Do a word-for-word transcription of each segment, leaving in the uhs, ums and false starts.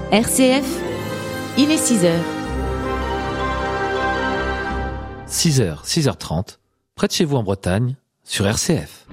R C F, il est six heures. six heures, six heures trente, près de chez vous en Bretagne, sur R C F.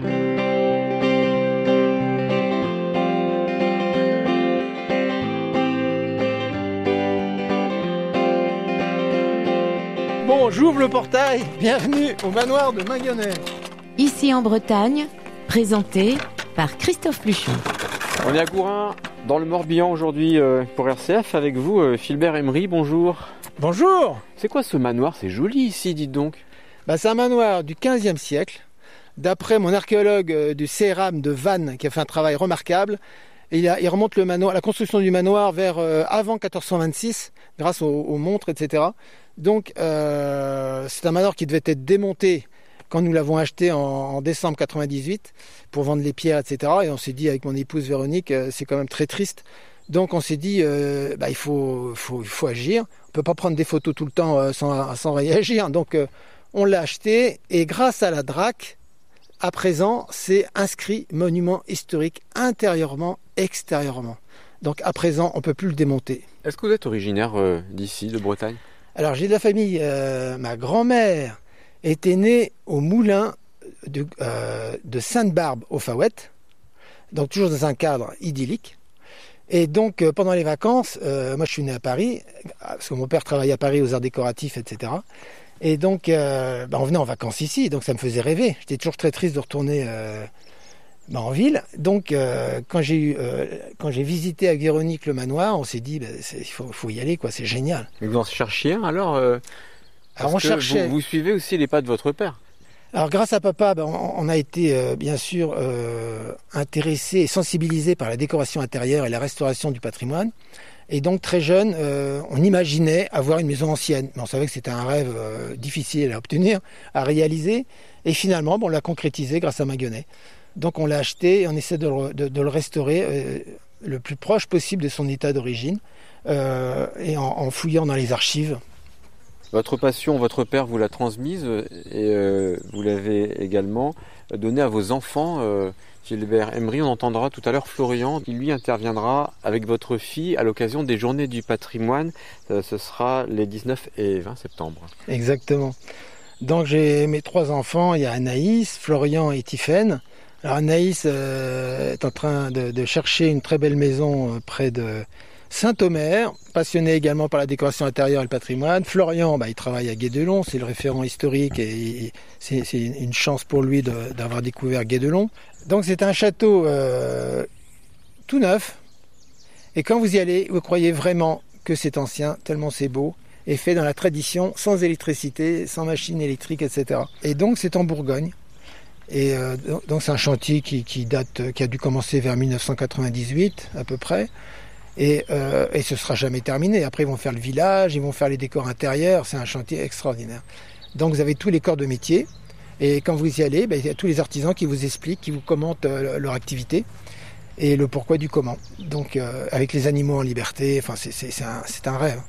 Bon, j'ouvre le portail, bienvenue au manoir de Minguionnet. Ici en Bretagne, présenté par Christophe Pluchon. On est à Gourin, dans le Morbihan aujourd'hui euh, pour R C F, avec vous, euh, Philbert Emery, bonjour. Bonjour. C'est quoi ce manoir? C'est joli ici, dites donc. Bah, c'est un manoir du quinzième siècle, d'après mon archéologue euh, du C E R A M de Vannes, qui a fait un travail remarquable. Et il, a, il remonte le manoir, la construction du manoir vers euh, avant quatorze cent vingt-six, grâce aux, aux montres, et cetera. Donc, euh, c'est un manoir qui devait être démonté quand nous l'avons acheté en, en décembre quatre-vingt-dix-huit pour vendre les pierres, et cetera. Et on s'est dit avec mon épouse Véronique, euh, c'est quand même très triste. Donc on s'est dit, euh, bah, il faut, faut, il faut agir. On ne peut pas prendre des photos tout le temps euh, sans, sans réagir. Donc euh, on l'a acheté et grâce à la D R A C, à présent, c'est inscrit monument historique intérieurement, extérieurement. Donc à présent, on ne peut plus le démonter. Est-ce que vous êtes originaire euh, d'ici, de Bretagne? Alors j'ai de la famille, euh, ma grand-mère était née au moulin de, euh, de Sainte-Barbe au Faouët, donc toujours dans un cadre idyllique. Et donc euh, pendant les vacances, euh, moi je suis né à Paris, parce que mon père travaillait à Paris aux arts décoratifs, et cetera. Et donc euh, bah, on venait en vacances ici, donc ça me faisait rêver. J'étais toujours très triste de retourner euh, bah, en ville. Donc euh, quand j'ai eu, euh, quand j'ai visité avec Véronique le manoir, on s'est dit bah, il faut, faut y aller, quoi, c'est génial. Mais vous en cherchiez un alors euh, Alors on cherchait. Vous, vous suivez aussi les pas de votre père? Alors grâce à papa, ben, on, on a été euh, bien sûr euh, intéressé et sensibilisé par la décoration intérieure et la restauration du patrimoine. Et donc très jeune, euh, on imaginait avoir une maison ancienne. Mais on savait que c'était un rêve euh, difficile à obtenir, à réaliser. Et finalement, bon, on l'a concrétisé grâce à Minguionnet. Donc on l'a acheté et on essaie de le, de, de le restaurer euh, le plus proche possible de son état d'origine euh, et en, en fouillant dans les archives. Votre passion, votre père vous l'a transmise et euh, vous l'avez également donnée à vos enfants. Euh, Philbert Emery, on entendra tout à l'heure Florian, qui lui interviendra avec votre fille à l'occasion des Journées du patrimoine. Euh, ce sera les dix-neuf et vingt septembre. Exactement. Donc j'ai mes trois enfants, il y a Anaïs, Florian et Tiffaine. Alors Anaïs euh, est en train de, de chercher une très belle maison euh, près de Saint-Omer, passionné également par la décoration intérieure et le patrimoine. Florian, bah, il travaille à Guédelon, c'est le référent historique et, et c'est, c'est une chance pour lui de, d'avoir découvert Guédelon. Donc c'est un château euh, tout neuf. Et quand vous y allez, vous croyez vraiment que c'est ancien, tellement c'est beau, et fait dans la tradition, sans électricité, sans machine électrique, et cetera. Et donc c'est en Bourgogne. Et euh, donc c'est un chantier qui, qui date, qui a dû commencer vers dix-neuf cent quatre-vingt-dix-huit à peu près. Et, euh, et ce sera jamais terminé. Après, ils vont faire le village, ils vont faire les décors intérieurs. C'est un chantier extraordinaire. Donc, vous avez tous les corps de métier. Et quand vous y allez, ben, il y a tous les artisans qui vous expliquent, qui vous commentent euh, leur activité et le pourquoi du comment. Donc, euh, avec les animaux en liberté, enfin, c'est, c'est, c'est, un, c'est un rêve.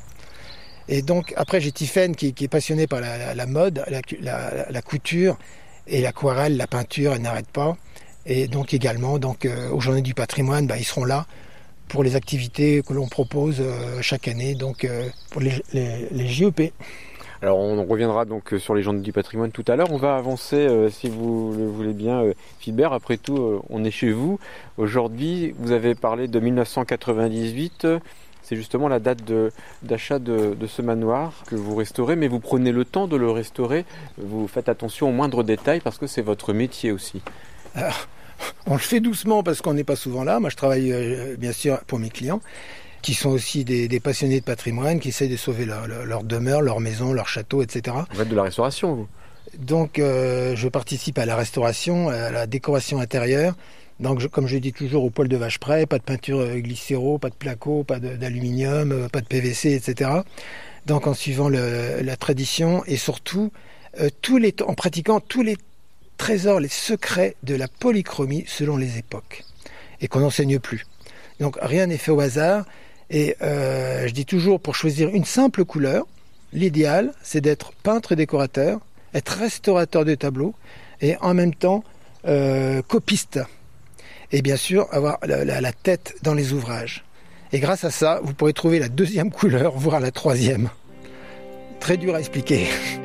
Et donc, après, j'ai Tiffaine qui, qui est passionnée par la, la, la mode, la, la, la couture et l'aquarelle, la peinture. Elle n'arrête pas. Et donc, également, donc, euh, aux Journées du patrimoine, ben, ils seront là pour les activités que l'on propose euh, chaque année, donc euh, pour les, les, les J E P. Alors on reviendra donc sur les Journées du patrimoine tout à l'heure. On va avancer, euh, si vous le voulez bien, euh, Philbert. Après tout, euh, on est chez vous. Aujourd'hui, vous avez parlé de dix-neuf cent quatre-vingt-dix-huit. C'est justement la date de, d'achat de, de ce manoir que vous restaurez, mais vous prenez le temps de le restaurer. Vous faites attention aux moindres détails parce que c'est votre métier aussi. Alors, on le fait doucement parce qu'on n'est pas souvent là. Moi, je travaille euh, bien sûr pour mes clients, qui sont aussi des, des passionnés de patrimoine, qui essayent de sauver leur, leur, leur demeure, leur maison, leur château, et cetera. Vous faites de la restauration, vous? Donc, euh, je participe à la restauration, à la décoration intérieure. Donc, je, comme je dis toujours, au poil de vache près, pas de peinture glycéro, pas de placo, pas de, d'aluminium, pas de P V C, et cetera. Donc, en suivant le, la tradition et surtout euh, tous les, en pratiquant tous les trésors, les secrets de la polychromie selon les époques et qu'on n'enseigne plus. Donc rien n'est fait au hasard et euh, je dis toujours pour choisir une simple couleur, l'idéal c'est d'être peintre et décorateur, être restaurateur de tableaux et en même temps euh, copiste et bien sûr avoir la, la, la tête dans les ouvrages. Et grâce à ça, vous pourrez trouver la deuxième couleur, voire la troisième. Très dur à expliquer.